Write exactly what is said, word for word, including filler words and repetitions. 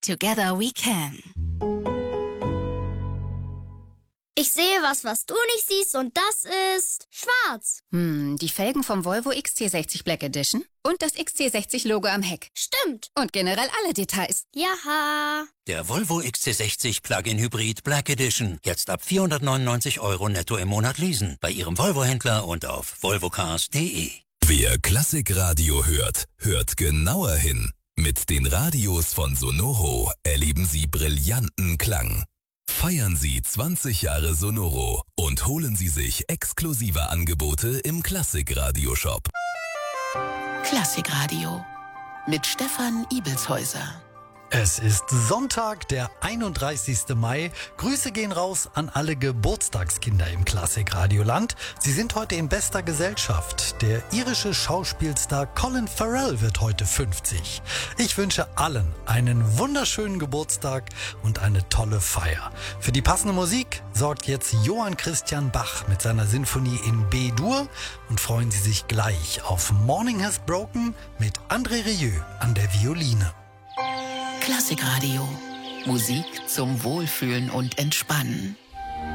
Together we can. Ich sehe was, was du nicht siehst, und das ist schwarz. Hm, die Felgen vom Volvo X C sechzig Black Edition und das X C sechzig Logo am Heck. Stimmt. Und generell alle Details. Jaha. Der Volvo X C sechzig Plug-in Hybrid Black Edition. Jetzt ab vierhundertneunundneunzig Euro netto im Monat leasen. Bei Ihrem Volvo-Händler und auf volvocars punkt de. Wer Klassikradio hört, hört genauer hin. Mit den Radios von Sonoro erleben Sie brillanten Klang. Feiern Sie zwanzig Jahre Sonoro und holen Sie sich exklusive Angebote im Klassikradio-Shop. Klassikradio mit Stefan Ibelshäuser. Es ist Sonntag, der einunddreißigsten Mai. Grüße gehen raus an alle Geburtstagskinder im Klassikradioland. Sie sind heute in bester Gesellschaft. Der irische Schauspielstar Colin Farrell wird heute fünfzig. Ich wünsche allen einen wunderschönen Geburtstag und eine tolle Feier. Für die passende Musik sorgt jetzt Johann Christian Bach mit seiner Sinfonie in B-Dur. Und freuen Sie sich gleich auf Morning Has Broken mit André Rieu an der Violine. Klassikradio. Musik zum Wohlfühlen und Entspannen.